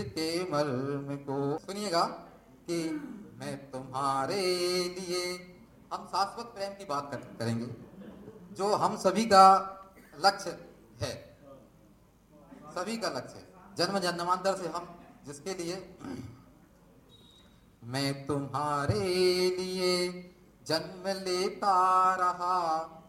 के मर्म को सुनिएगा कि मैं तुम्हारे लिए, हम शाश्वत प्रेम की बात करेंगे जो हम सभी का लक्ष्य है, सभी का लक्ष्य है, जन्म जन्मांतर से हम जिसके लिए, मैं तुम्हारे लिए जन्म लेता रहा,